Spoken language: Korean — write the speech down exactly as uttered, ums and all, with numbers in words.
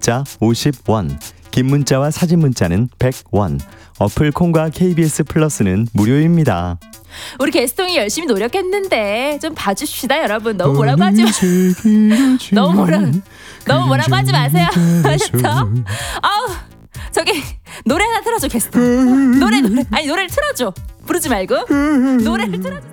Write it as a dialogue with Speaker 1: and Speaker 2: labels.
Speaker 1: 문자 오십 원, 긴 문자와 사진 문자는 백 원, 어플 콩과 케이비에스 플러스는 무료입니다.
Speaker 2: 우리 개수통이 열심히 노력했는데 좀 봐줍시다 여러분. 너무 뭐라고 하지 마. 너무 뭐라 너무 뭐라고 하지 마세요. 알겠죠? 아우 저기 노래 하나 틀어줘 개수통. 노래 노래 아니 노래를 틀어줘. 부르지 말고 노래를 틀어줘.